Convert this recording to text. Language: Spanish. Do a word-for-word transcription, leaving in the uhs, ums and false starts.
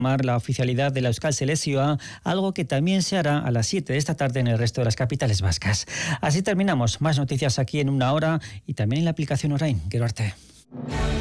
la oficialidad de la Euskal Selekzioa, algo que también se hará a las siete de esta tarde en el resto de las capitales vascas. Así terminamos. Más noticias aquí en una hora y también en la aplicación Orain. Gero arte.